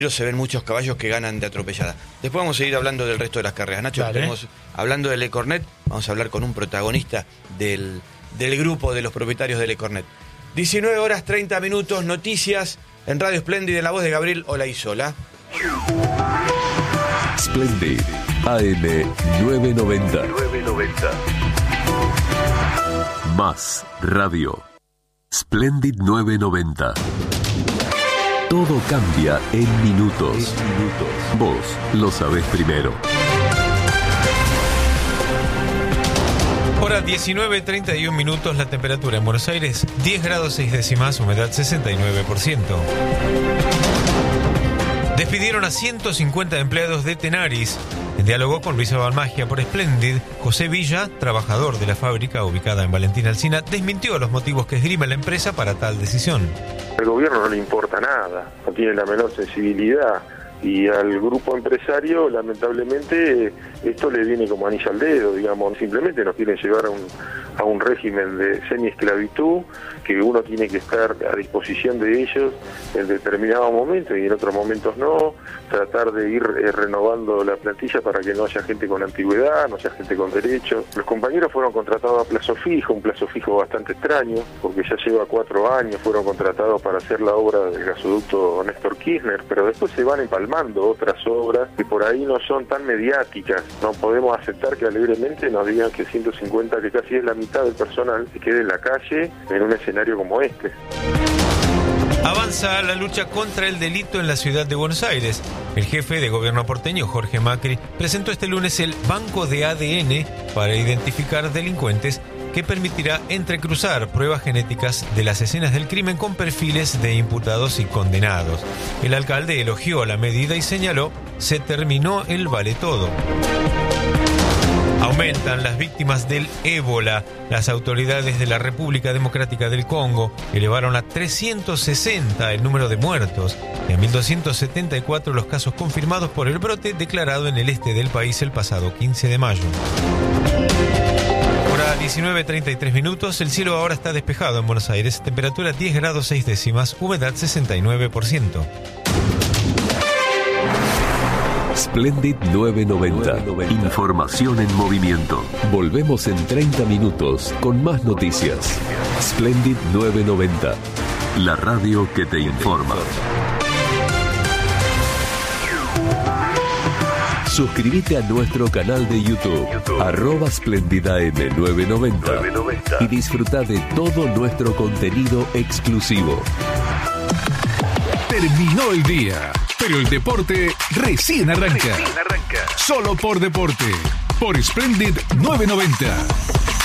se ven muchos caballos que ganan de atropellada. Después vamos a seguir hablando del resto de las carreras. Nacho, estamos hablando de Le Cornet, vamos a hablar con un protagonista del grupo de los propietarios de Le Cornet. 19 horas 30 minutos, noticias en Radio Splendid, en la voz de Gabriel Olaizola. Splendid, AM 990. Más radio. Splendid 990. Todo cambia en minutos. Vos lo sabés primero. Hora 19:31 minutos, la temperatura en Buenos Aires 10 grados 6 décimas, humedad 69%. Despidieron a 150 empleados de Tenaris. En diálogo con Luisa Balmagia por Splendid, José Villa, trabajador de la fábrica ubicada en Valentín Alsina, desmintió los motivos que esgrime la empresa para tal decisión. Al gobierno no le importa nada, no tiene la menor sensibilidad, y al grupo empresario lamentablemente esto le viene como anillo al dedo, digamos, simplemente nos quieren llevar a un régimen de semi-esclavitud, que uno tiene que estar a disposición de ellos en determinados momentos y en otros momentos no, tratar de ir renovando la plantilla para que no haya gente con antigüedad, no haya gente con derechos. Los compañeros fueron contratados a plazo fijo, un plazo fijo bastante extraño, porque ya lleva 4 años, fueron contratados para hacer la obra del gasoducto Néstor Kirchner, pero después se van empalmando otras obras que por ahí no son tan mediáticas. No podemos aceptar que alegremente nos digan que 150, que casi es la mitad del personal, se quede en la calle en un escenario como este. Avanza la lucha contra el delito en la ciudad de Buenos Aires. El jefe de gobierno porteño, Jorge Macri, presentó este lunes el banco de ADN para identificar delincuentes, que permitirá entrecruzar pruebas genéticas de las escenas del crimen con perfiles de imputados y condenados. El alcalde elogió la medida y señaló: se terminó el vale todo. Aumentan las víctimas del ébola. Las autoridades de la República Democrática del Congo elevaron a 360 el número de muertos y a 1.274 los casos confirmados por el brote declarado en el este del país el pasado 15 de mayo. Hora 19:33 minutos, el cielo ahora está despejado en Buenos Aires, temperatura 10 grados 6 décimas, humedad 69%. Splendid 990. Información en movimiento. Volvemos en 30 minutos con más noticias. Splendid 990. La radio que te informa. Suscríbete a nuestro canal de YouTube, @SplendidAM990 y disfruta de todo nuestro contenido exclusivo. Terminó el día, pero el deporte recién arranca. Solo por Deporte, por Splendid 990.